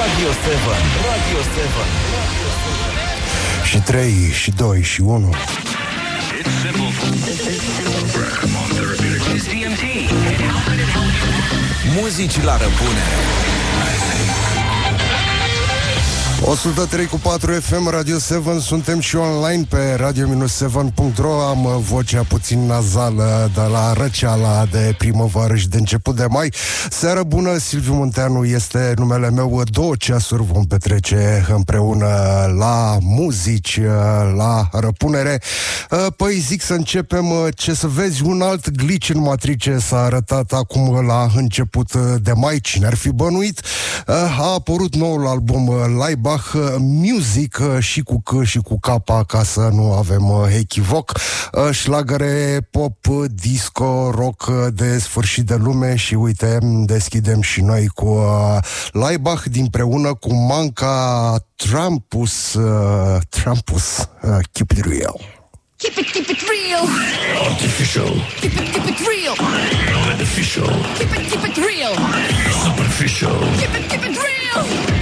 Radio 7. Radio 7. Și 3, și 2, și 1. Muzici la răpunere. 103.4 FM, Radio 7, suntem și online pe radio-7.ro. Am vocea puțin nazală de la răceala de primăvară și de început de mai. Seară bună, Silviu Munteanu este numele meu. 2 ceasuri vom petrece împreună la muzici, la răpunere. Păi zic să începem, ce să vezi, un alt glitch în matrice s-a arătat acum la început de mai. Cine ar fi bănuit? A apărut noul album Laibach Music, și cu C și cu K, ca să nu avem echivoc. Șlagăre pop, disco, rock de sfârșit de lume. Și uite, deschidem și noi cu Laibach dinpreună cu Manca Trampus. Keep it real. Keep it real. Artificial. Keep it real. Artificial. Keep it real. Superficial. Keep it real.